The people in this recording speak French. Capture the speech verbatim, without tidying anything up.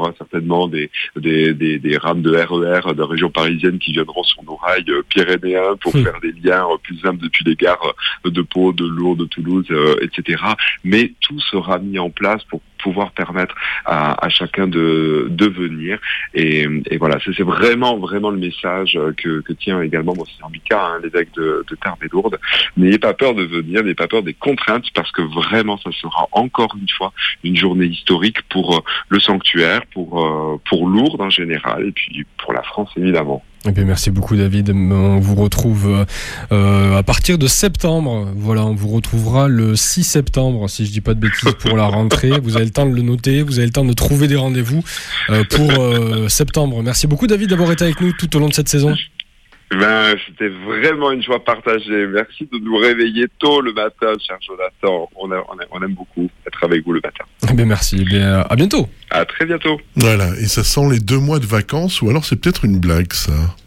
aura certainement des, des, des, des rames de R E R de région parisienne qui viendront sur nos rails euh, pyrénéens pour mmh. faire des liens euh, plus simples depuis les gares euh, de Pau, de Lourdes, de Toulouse, euh, et cetera. Mais tout sera mis en place pour pouvoir permettre à, à chacun de, de venir. Et, et voilà, c'est, c'est vraiment, vraiment le message que, que tient également Monseigneur Mika, hein, l'évêque de, de Tarbes et Lourdes. N'ayez pas peur de venir, n'ayez pas peur des contraintes, parce que vraiment, ça sera encore une fois une journée historique pour euh, le sanctuaire, pour, euh, pour Lourdes en général, et puis pour la France évidemment. Eh bien, merci beaucoup David, on vous retrouve euh, à partir de septembre, voilà, on vous retrouvera le six septembre, si je dis pas de bêtises, pour la rentrée. Vous avez le temps de le noter, vous avez le temps de trouver des rendez-vous euh, pour euh, septembre. Merci beaucoup David d'avoir été avec nous tout au long de cette saison. Ben, c'était vraiment une joie partagée. Merci de nous réveiller tôt le matin, cher Jonathan. On, a, on, a, on aime beaucoup être avec vous le matin. Eh bien, merci. Eh bien, à bientôt. À très bientôt. Voilà, et ça sent les deux mois de vacances, ou alors c'est peut-être une blague, ça.